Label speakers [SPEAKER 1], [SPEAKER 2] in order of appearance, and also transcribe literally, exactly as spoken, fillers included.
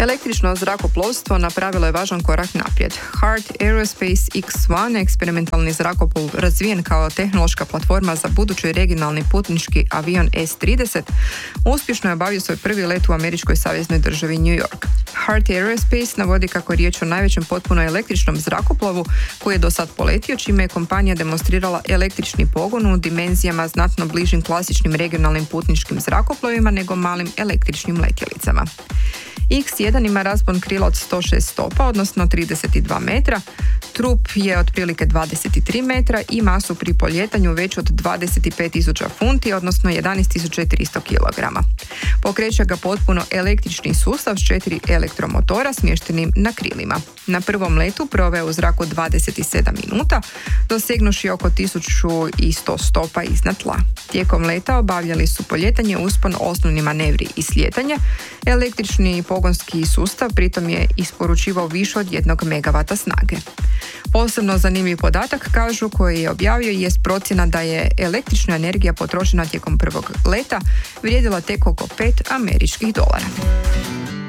[SPEAKER 1] Električno zrakoplovstvo napravilo je važan korak naprijed. Heart Aerospace iks jedan, eksperimentalni zrakoplov razvijen kao tehnološka platforma za budući regionalni putnički avion es trideset, uspješno je obavio svoj prvi let u američkoj saveznoj državi New York. Heart Aerospace navodi kako je riječ o najvećem potpuno električnom zrakoplovu koji je do sad poletio, čime je kompanija demonstrirala električni pogon u dimenzijama znatno bližim klasičnim regionalnim putničkim zrakoplovima nego malim električnim letjelicama. iks jedan ima raspon krila od sto šest stopa, odnosno trideset dva metra, trup je otprilike dvadeset tri metra i masu pri poljetanju veću od dvadeset pet tisuća funti, odnosno jedanaest tisuća tristo kilograma. Pokreće ga potpuno električni sustav s četiri elektromotora smještenim na krilima. Na prvom letu proveo u zraku dvadeset sedam minuta, dosegnuši oko tisuću sto stopa iznad tla. Tijekom leta obavljali su poljetanje, uspon, osnovni manevri i slijetanje. Električni pogonski sustav pritom je isporučivao više od jednog megavata snage. Posebno zanimljiv podatak, kažu, koji je objavio, jest procjena da je električna energija potrošena tijekom prvog leta vrijedila tek oko pet američkih dolara.